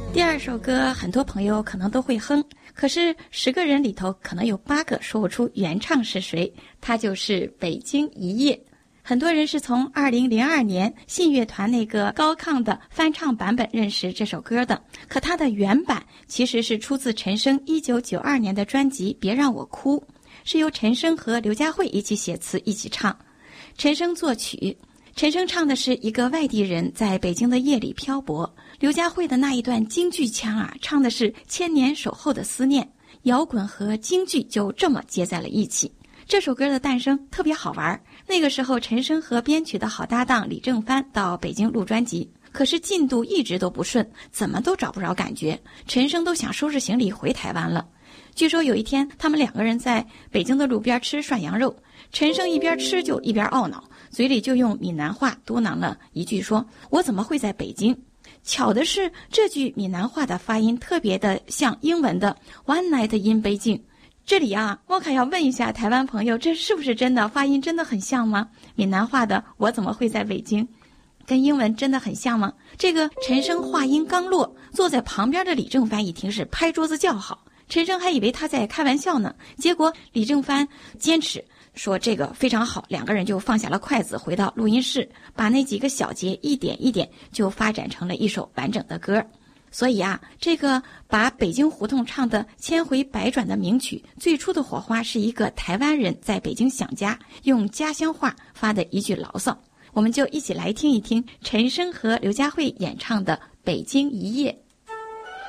第二首歌很多朋友可能都会哼，可是10个人里头可能有8个说不出原唱是谁，他就是《北京一夜》。很多人是从2002年信乐团那个高亢的翻唱版本认识这首歌的，可它的原版其实是出自陈升1992年的专辑《别让我哭》，是由陈升和刘佳慧一起写词一起唱，陈升作曲。陈升唱的是一个外地人在北京的夜里漂泊，刘佳慧的那一段京剧腔啊，唱的是千年守候的思念，摇滚和京剧就这么接在了一起。这首歌的诞生特别好玩，那个时候陈升和编曲的好搭档李正帆到北京录专辑，可是进度一直都不顺，怎么都找不着感觉，陈升都想收拾行李回台湾了。据说有一天他们2个人在北京的路边吃涮羊肉，陈升一边吃就一边懊恼，嘴里就用闽南话嘟囔了一句说，我怎么会在北京。巧的是这句闽南话的发音特别的像英文的 One Night in Beijing。这里啊，我可要问一下台湾朋友，这是不是真的发音真的很像吗？闽南话的我怎么会在北京跟英文真的很像吗？这个陈升话音刚落，坐在旁边的李正帆一听是拍桌子叫好，陈升还以为他在开玩笑呢，结果李正帆坚持说这个非常好，2个人就放下了筷子，回到录音室，把那几个小节一点一点就发展成了一首完整的歌。所以啊，这个把北京胡同唱的千回百转的名曲，最初的火花是一个台湾人在北京想家，用家乡话发的一句牢骚。我们就一起来听一听陈升和刘佳慧演唱的《北京一夜》。